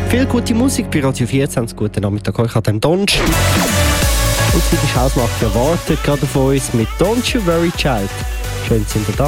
Viel gute Musik bei Radio 24. Guten Nachmittag euch an dem Donnerstag. Und die Hausmacher wartet gerade auf uns mit Don't You Worry Child. Schön sind ihr da.